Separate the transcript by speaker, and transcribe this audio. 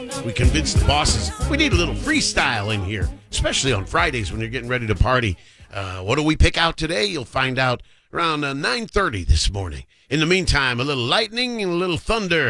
Speaker 1: We convinced the bosses we need a little freestyle in here, especially on Fridays when you're getting ready to party. What do we pick out today? You'll find out around 9:30 this morning. In the meantime, a little lightning and a little thunder